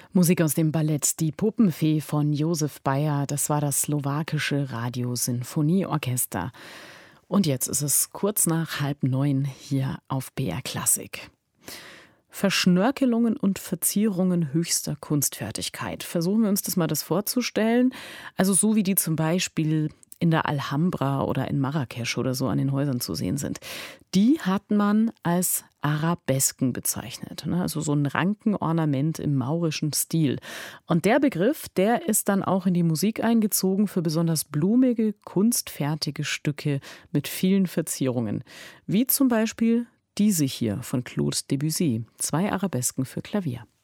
Musik aus dem Ballett Die Puppenfee von Josef Bayer, das war das slowakische Radiosinfonieorchester. Und jetzt ist es kurz nach 8:30 hier auf BR Klassik. Verschnörkelungen und Verzierungen höchster Kunstfertigkeit. Versuchen wir uns das vorzustellen. Also so wie die zum Beispiel in der Alhambra oder in Marrakesch oder so an den Häusern zu sehen sind. Die hat man als Arabesken bezeichnet. Also so ein Rankenornament im maurischen Stil. Und der Begriff, der ist dann auch in die Musik eingezogen für besonders blumige, kunstfertige Stücke mit vielen Verzierungen. Wie zum Beispiel diese hier von Claude Debussy. 2 Arabesken für Klavier.